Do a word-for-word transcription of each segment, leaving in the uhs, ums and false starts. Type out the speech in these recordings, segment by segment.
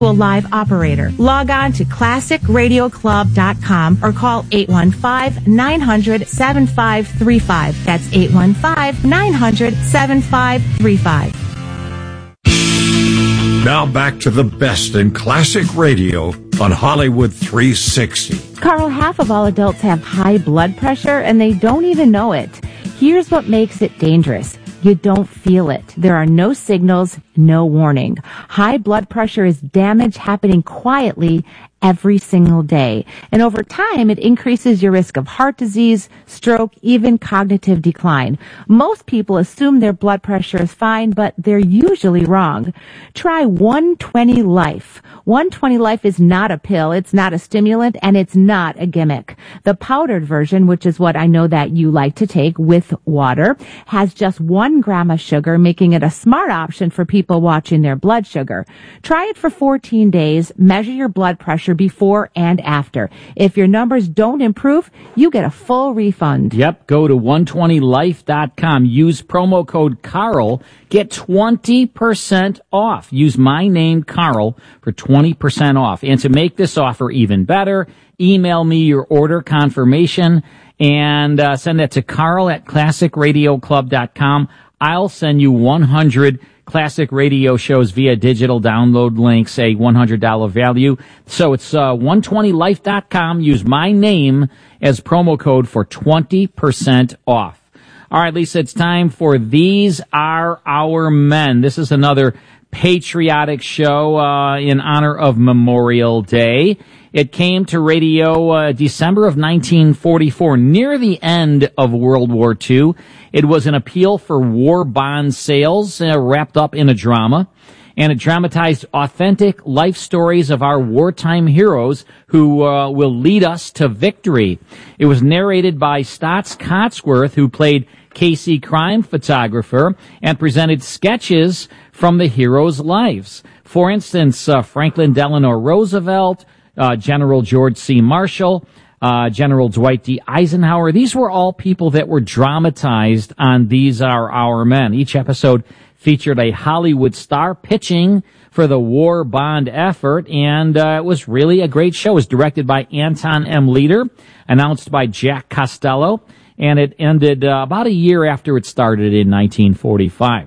A live operator. Log on to classic radio club dot com or call eight one five, nine hundred, seven five three five. That's eight one five, nine hundred, seven five three five. Now back to the best in classic radio on Hollywood three sixty. Carl, half of all adults have high blood pressure and they don't even know it. Here's what makes it dangerous. You don't feel it. There are no signals, no warning. High blood pressure is damage happening quietly every single day. And over time, it increases your risk of heart disease, stroke, even cognitive decline. Most people assume their blood pressure is fine, but they're usually wrong. Try one twenty Life. one twenty Life is not a pill, it's not a stimulant, and it's not a gimmick. The powdered version, which is what I know that you like to take with water, has just one gram of sugar, making it a smart option for people watching their blood sugar. Try it for fourteen days, measure your blood pressure before and after. If your numbers don't improve, you get a full refund. Yep, go to one twenty life dot com. Use promo code Carl. Get twenty percent off. Use my name, Carl, for twenty percent off. And to make this offer even better, email me your order confirmation and uh, send that to Carl at classic radio club dot com. I'll send you one hundred classic radio shows via digital download links, a one hundred dollars value. So it's uh, one twenty life dot com. Use my name as promo code for twenty percent off. All right, Lisa, it's time for These Are Our Men. This is another patriotic show uh, in honor of Memorial Day. It came to radio uh, December of nineteen forty-four, near the end of World War Two. It was an appeal for war bond sales uh, wrapped up in a drama, and it dramatized authentic life stories of our wartime heroes who uh, will lead us to victory. It was narrated by Stotts Cotsworth, who played Casey Crime Photographer, and presented sketches from the heroes' lives. For instance, uh, Franklin Delano Roosevelt, uh, General George C. Marshall, uh, General Dwight D. Eisenhower. These were all people that were dramatized on These Are Our Men. Each episode featured a Hollywood star pitching for the war bond effort, and uh, it was really a great show. It was directed by Anton M. Leader, announced by Jack Costello, and it ended uh, about a year after it started in nineteen forty-five.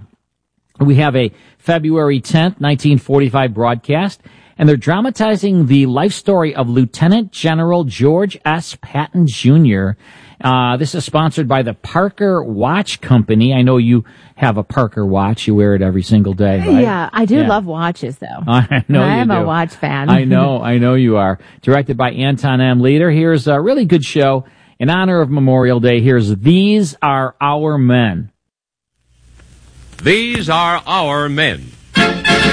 We have a February tenth, nineteen forty-five broadcast, and they're dramatizing the life story of Lieutenant General George S. Patton Junior Uh, this is sponsored by the Parker Watch Company. I know you have a Parker watch. You wear it every single day, right? Yeah, I do yeah. love watches, though. I know I you am do. a watch fan. I know, I know you are. Directed by Anton M. Leader. Here's a really good show in honor of Memorial Day. Here's These Are Our Men. These are our men.